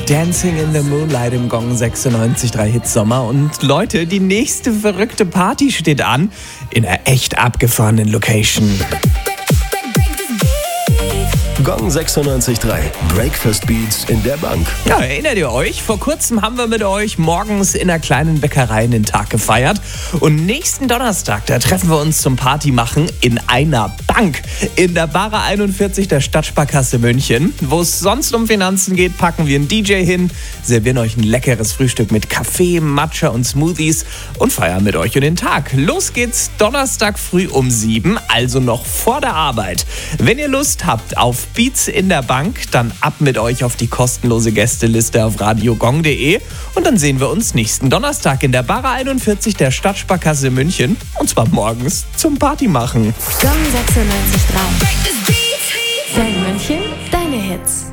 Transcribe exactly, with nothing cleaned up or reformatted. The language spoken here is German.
Dancing in the Moonlight im Gong sechsundneunzig Komma drei Hit Sommer. Und Leute, die nächste verrückte Party steht an in einer echt abgefahrenen Location. Gong sechsundneunzig Komma drei. Breakfast Beats in der Bank. Ja, erinnert ihr euch? Vor kurzem haben wir mit euch morgens in einer kleinen Bäckerei den Tag gefeiert. Und nächsten Donnerstag, da treffen wir uns zum Partymachen in einer Bank. In der Bara einundvierzig der Stadtsparkasse München. Wo es sonst um Finanzen geht, packen wir einen D J hin, servieren euch ein leckeres Frühstück mit Kaffee, Matcha und Smoothies und feiern mit euch in den Tag. Los geht's Donnerstag früh um sieben, also noch vor der Arbeit. Wenn ihr Lust habt auf Beats in der Bank, dann ab mit euch auf die kostenlose Gästeliste auf radiogong punkt de und dann sehen wir uns nächsten Donnerstag in der Bara einundvierzig der Stadtsparkasse München und zwar morgens zum Partymachen. Gong sechsundneunzig Komma drei. Für München, deine Hits.